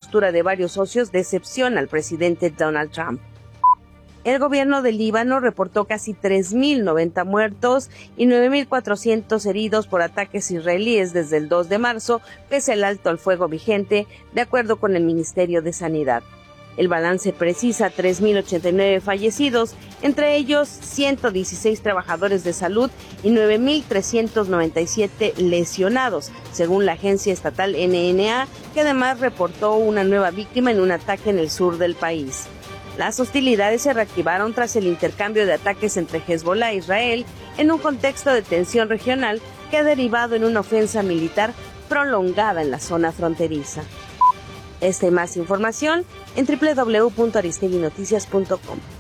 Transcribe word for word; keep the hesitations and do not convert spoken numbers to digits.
postura de varios socios decepciona al presidente Donald Trump. El gobierno del Líbano reportó casi tres mil noventa muertos y nueve mil cuatrocientos heridos por ataques israelíes desde el dos de marzo, pese al alto al fuego vigente, de acuerdo con el Ministerio de Sanidad. El balance precisa tres mil ochenta y nueve fallecidos, entre ellos ciento dieciséis trabajadores de salud y nueve mil trescientos noventa y siete lesionados, según la agencia estatal N N A, que además reportó una nueva víctima en un ataque en el sur del país. Las hostilidades se reactivaron tras el intercambio de ataques entre Hezbollah e Israel en un contexto de tensión regional que ha derivado en una ofensa militar prolongada en la zona fronteriza. Esta y más información en doble u doble u doble u punto aristegui noticias punto com.